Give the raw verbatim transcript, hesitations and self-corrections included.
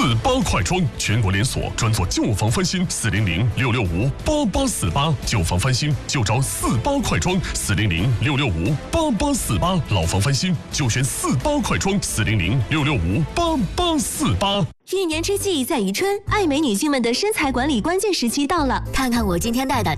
八快装，全国连锁，专做旧房翻新，四零零六六五八八四八，旧房翻新就找四八快装，四零零六六五八八四八，老房翻新就选四八快装，四零零六六五八八四八。 一年之计在于春，爱美女性们的身材管理关键时期到了。 看看我今天戴的